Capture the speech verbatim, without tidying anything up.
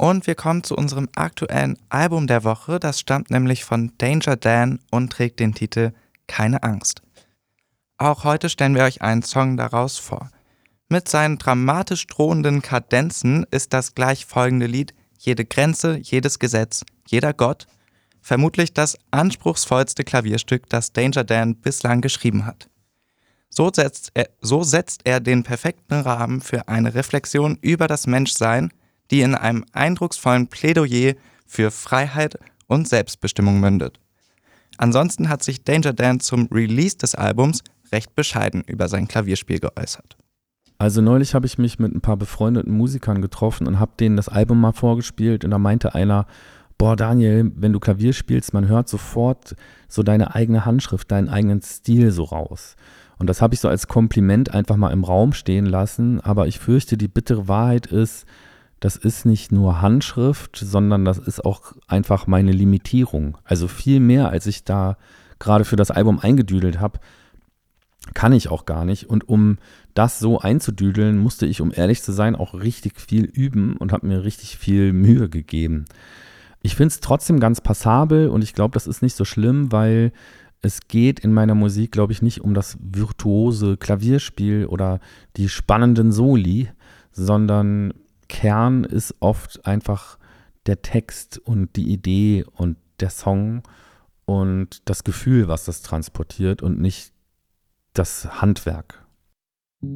Und wir kommen zu unserem aktuellen Album der Woche. Das stammt nämlich von Danger Dan und trägt den Titel Keine Angst. Auch heute stellen wir euch einen Song daraus vor. Mit seinen dramatisch drohenden Kadenzen ist das gleich folgende Lied Jede Grenze, jedes Gesetz, jeder Gott vermutlich das anspruchsvollste Klavierstück, das Danger Dan bislang geschrieben hat. So setzt er, so setzt er den perfekten Rahmen für eine Reflexion über das Menschsein, die in einem eindrucksvollen Plädoyer für Freiheit und Selbstbestimmung mündet. Ansonsten hat sich Danger Dan zum Release des Albums recht bescheiden über sein Klavierspiel geäußert. Also neulich habe ich mich mit ein paar befreundeten Musikern getroffen und habe denen das Album mal vorgespielt und da meinte einer, boah Daniel, wenn du Klavier spielst, man hört sofort so deine eigene Handschrift, deinen eigenen Stil so raus. Und das habe ich so als Kompliment einfach mal im Raum stehen lassen, aber ich fürchte, die bittere Wahrheit ist, das ist nicht nur Handschrift, sondern das ist auch einfach meine Limitierung. Also viel mehr, als ich da gerade für das Album eingedüdelt habe, kann ich auch gar nicht. Und um das so einzudüdeln, musste ich, um ehrlich zu sein, auch richtig viel üben und habe mir richtig viel Mühe gegeben. Ich finde es trotzdem ganz passabel und ich glaube, das ist nicht so schlimm, weil es geht in meiner Musik, glaube ich, nicht um das virtuose Klavierspiel oder die spannenden Soli, sondern Kern ist oft einfach der Text und die Idee und der Song und das Gefühl, was das transportiert und nicht das Handwerk.